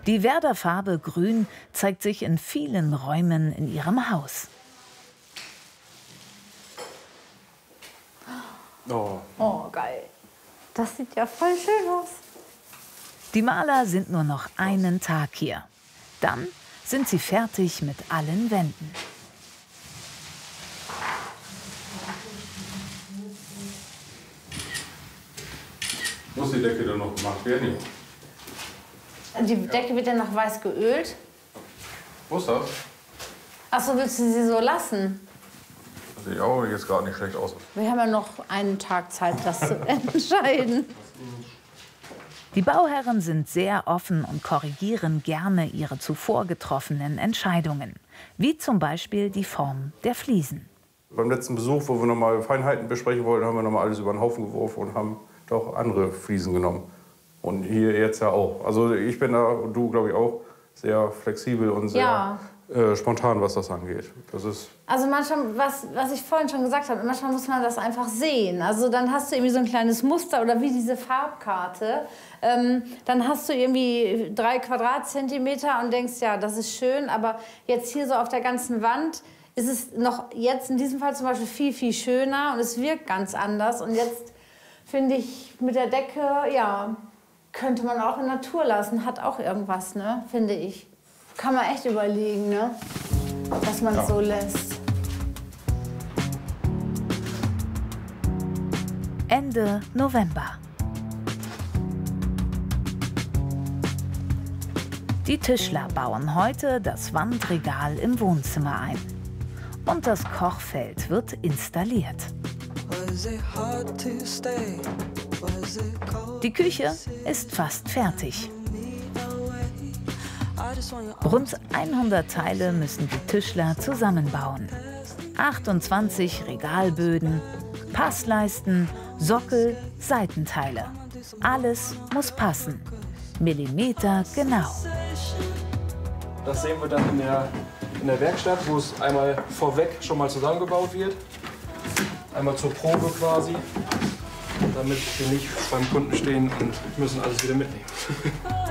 Die Werder-Farbe Grün zeigt sich in vielen Räumen in ihrem Haus. Oh, geil. Das sieht ja voll schön aus. Die Maler sind nur noch einen Tag hier. Dann sind sie fertig mit allen Wänden. Muss die Decke dann noch gemacht werden? Die Decke wird ja noch weiß geölt. Muss das? Achso, willst du sie so lassen? Das sieht auch jetzt gerade nicht schlecht aus. Wir haben ja noch einen Tag Zeit, das zu entscheiden. Die Bauherren sind sehr offen und korrigieren gerne ihre zuvor getroffenen Entscheidungen. Wie zum Beispiel die Form der Fliesen. Beim letzten Besuch, wo wir noch mal Feinheiten besprechen wollten, haben wir noch mal alles über den Haufen geworfen und haben doch andere Fliesen genommen. Und hier jetzt ja auch. Also ich bin da, und du glaube ich auch, sehr flexibel und sehr spontan, was das angeht. Das ist also manchmal, was ich vorhin schon gesagt habe, manchmal muss man das einfach sehen. Also dann hast du irgendwie so ein kleines Muster oder wie diese Farbkarte. Dann hast du irgendwie 3 Quadratzentimeter und denkst, ja, das ist schön. Aber jetzt hier so auf der ganzen Wand ist es noch jetzt in diesem Fall zum Beispiel viel, viel schöner und es wirkt ganz anders. Und jetzt finde ich mit der Decke, ja, könnte man auch in Natur lassen. Hat auch irgendwas, ne, finde ich. Kann man echt überlegen, ne, dass man es so lässt. Ende November. Die Tischler bauen heute das Wandregal im Wohnzimmer ein. Und das Kochfeld wird installiert. Die Küche ist fast fertig. Rund 100 Teile müssen die Tischler zusammenbauen. 28 Regalböden, Passleisten, Sockel, Seitenteile. Alles muss passen. Millimeter genau. Das sehen wir dann in der Werkstatt, wo es einmal vorweg schon mal zusammengebaut wird. Einmal zur Probe quasi, damit wir nicht beim Kunden stehen und müssen alles wieder mitnehmen.